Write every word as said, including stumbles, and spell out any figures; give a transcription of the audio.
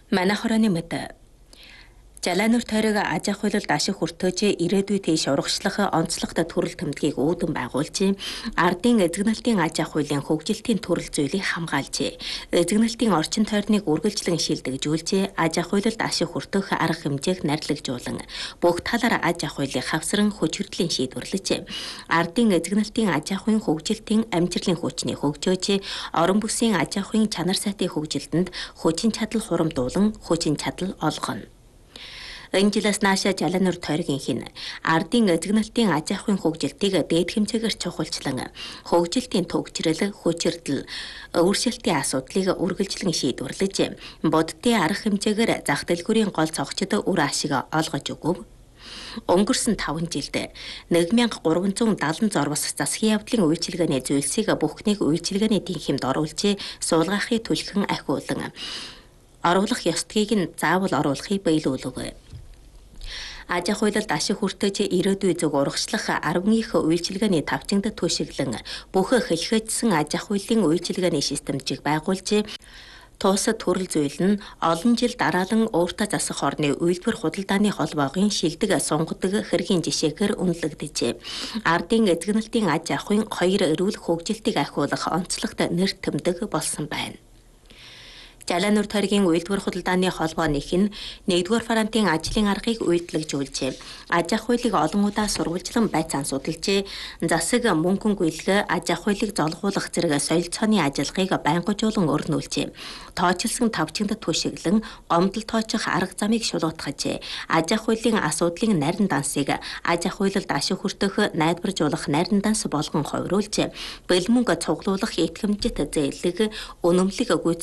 Манай хорооны мэд. Жалаанур тойрог аж ахуй хуулиар ашиг хүртөөж ирээдүйд тийш урагшлах онцлогтой төрөл тэмдгийг үүдэн байгуулж, ардын эзэгнэлтийн аж ахуйн хөгжилтийн төрөл зүйлийг хамгаалж, эзэгнэлтийн орчин тойрныг үргэлжлэн шилдэгжүүлж, аж ахуй хуулиар ашиг хүртэх арга хэмжээг нарлагжуулан, бүх талаар аж ахуйлыг хавсран хүч хөдлийн шийдвэрлэж, ардын эзэгнэлтийн аж ахуйн хөгжилтийн амжилтын хүчний хөгжөөж, орон бүсийн аж ахуйн чанар сайтын хөгжилтөнд хүчин чадал хурамдуулан, хүчин чадал олгоно. Энэ жилээс наашаа Жалаанур тойргийн хин ардын эзэгнэлтийн аж ахуйн хөгжилтийг дээд хэмжээгээр чухалчлан хөгжилтийн төгжрөл, хүчирдэл, өөрчлөлтийн асуудлыг үргэлжлэн шийдвэрлэж, бодитын арга хэмжээгээр зах дэлгүүрийн гол цогцод үр ашиг олгож өгөв. Өнгөрсөн таван жилд нэг мянга гурван зуун дадлан зорвос засгийн явдлын үйлчилгээний зүйлсийг бүхнийг үйлчилгээний тэнхимд оруулж, суулгахыг түлхэн ахиулан оруулах ёстгийг нь заавал оруулахыг биелүүлв. Аж ахуй хуулиар ашиг хүртэж ирээдүй зөв урагшлах арван их үйлчилгээний тавчингад түшиглэн бүх хэлхэжсэн аж ахуйн үйлчилгээний системжийг байгуулж, туусад төрөл зүйл нь олон жил дараалан өөртөө засах орны үйлдвэр худалдааны холбоогийн шилдэг сунгадаг хэргийн жишээгээр үнэлэгдэж, ардын эзэгнэлтийн аж ахуйн хоёр эрүүл хөгжилтийг ахиулах онцлогтой нэр тэмдэг болсон байна. Жалаанур тойргийн үйлдвэр худалдааны холбооных нь нэгдүгээр фронтын ажлын аргыг үйлдвэрлэжүүлж, аж ахуйлыг олон удаа сурвалжлан байцаан судалж, засаг мөнгөнгүйлгээ аж ахуйлыг золгуулах зэрэг солилцооны ажиллагааг байнгажуулан өрнүүлж, тооцолсон тавчингад түшиглэн гомдол тооцох арга замыг шулуутгаж, аж ахуйлын асуудлын нарийн дансыг аж ахуйлалд ашиг хүртэх найдваржуулах нарийн данс болгон хувируулж, бэлмөнгө цуглуулах итгэмжит зээлэг, үнэмлэг